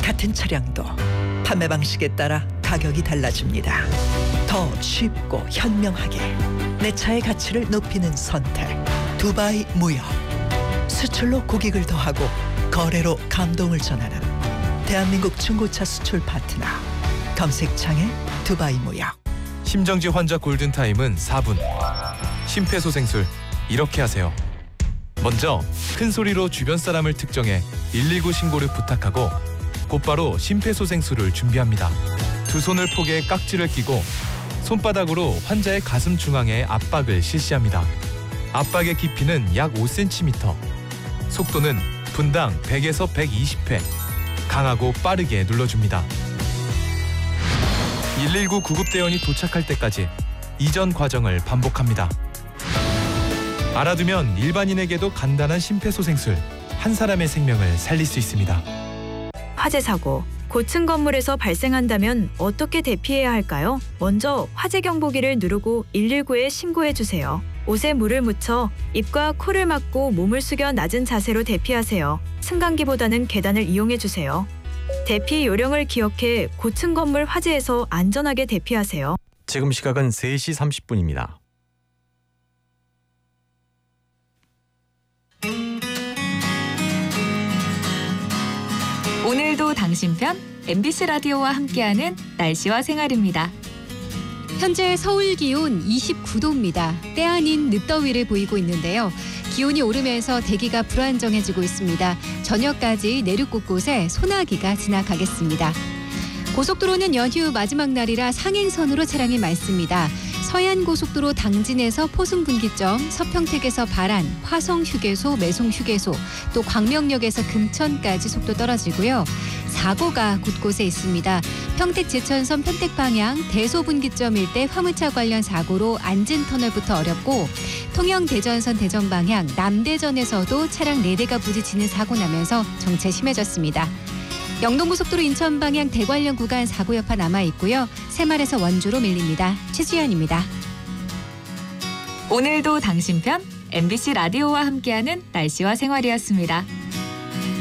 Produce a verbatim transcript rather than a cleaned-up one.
같은 차량도 판매 방식에 따라 가격이 달라집니다. 더 쉽고 현명하게 내 차의 가치를 높이는 선택. 두바이 무역. 수출로 고객을 더하고 거래로 감동을 전하는 대한민국 중고차 수출 파트너. 검색창에 두바이 무역. 심정지 환자 골든타임은 사 분. 심폐소생술 이렇게 하세요. 먼저 큰 소리로 주변 사람을 특정해 일일구 신고를 부탁하고 곧바로 심폐소생술을 준비합니다. 두 손을 포개 깍지를 끼고 손바닥으로 환자의 가슴 중앙에 압박을 실시합니다. 압박의 깊이는 약 오 센티미터. 속도는 분당 백에서 백이십 회. 강하고 빠르게 눌러줍니다. 일일구 구급대원이 도착할 때까지 이전 과정을 반복합니다. 알아두면 일반인에게도 간단한 심폐소생술, 한 사람의 생명을 살릴 수 있습니다. 화재 사고, 고층 건물에서 발생한다면 어떻게 대피해야 할까요? 먼저 화재 경보기를 누르고 일일구에 신고해 주세요. 옷에 물을 묻혀 입과 코를 막고 몸을 숙여 낮은 자세로 대피하세요. 승강기보다는 계단을 이용해 주세요. 대피 요령을 기억해 고층 건물 화재에서 안전하게 대피하세요. 지금 시각은 세 시 삼십 분입니다. 오늘도 당신 편 엠비씨 라디오와 함께하는 날씨와 생활입니다. 현재 서울 기온 이십구 도입니다. 때 아닌 늦더위를 보이고 있는데요. 기온이 오르면서 대기가 불안정해지고 있습니다. 저녁까지 내륙 곳곳에 소나기가 지나가겠습니다. 고속도로는 연휴 마지막 날이라 상행선으로 차량이 많습니다. 서해안고속도로 당진에서 포승분기점, 서평택에서 발안, 화성휴게소, 매송휴게소, 또 광명역에서 금천까지 속도 떨어지고요. 사고가 곳곳에 있습니다. 평택 제천선 평택 방향 대소분기점 일대 화물차 관련 사고로 안진터널부터 어렵고 통영 대전선 대전 방향 남대전에서도 차량 네 대가 부딪히는 사고 나면서 정체 심해졌습니다. 영동고속도로 인천 방향 대관령 구간 사고 여파 남아 있고요. 새말에서 원주로 밀립니다. 최주연입니다. 오늘도 당신 편 엠비씨 라디오와 함께하는 날씨와 생활이었습니다.